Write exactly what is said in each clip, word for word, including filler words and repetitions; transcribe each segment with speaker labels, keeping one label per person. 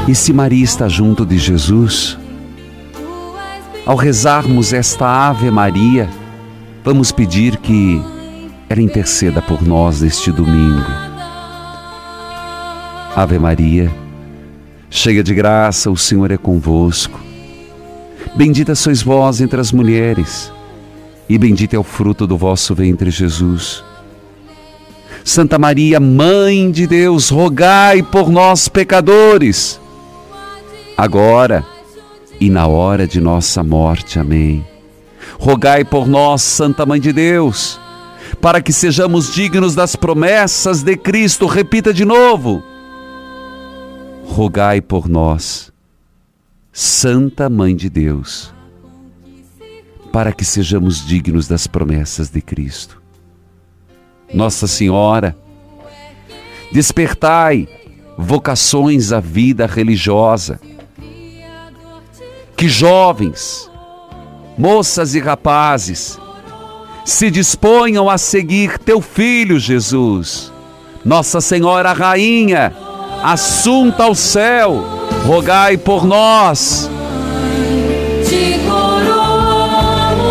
Speaker 1: E se Maria está junto de Jesus, ao rezarmos esta Ave Maria, vamos pedir que ela interceda por nós neste domingo. Ave Maria, cheia de graça, o Senhor é convosco. Bendita sois vós entre as mulheres, e bendito é o fruto do vosso ventre, Jesus. Santa Maria, Mãe de Deus, rogai por nós, pecadores, agora e na hora de nossa morte. Amém. Rogai por nós, Santa Mãe de Deus, para que sejamos dignos das promessas de Cristo. Repita de novo. Rogai por nós, Santa Mãe de Deus, para que sejamos dignos das promessas de Cristo. Nossa Senhora, despertai vocações à vida religiosa, que jovens, moças e rapazes se disponham a seguir teu Filho Jesus. Nossa Senhora Rainha, assunta ao céu, rogai por nós.
Speaker 2: Te coroamos,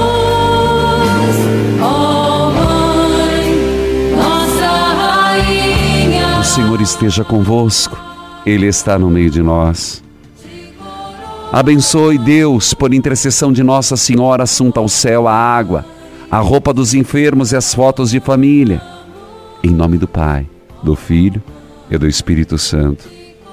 Speaker 2: ó Mãe, nossa Rainha.
Speaker 1: O Senhor esteja convosco, Ele está no meio de nós. Abençoe Deus, por intercessão de Nossa Senhora, assunta ao céu, a água, a roupa dos enfermos e as fotos de família. Em nome do Pai, do Filho e do Espírito Santo.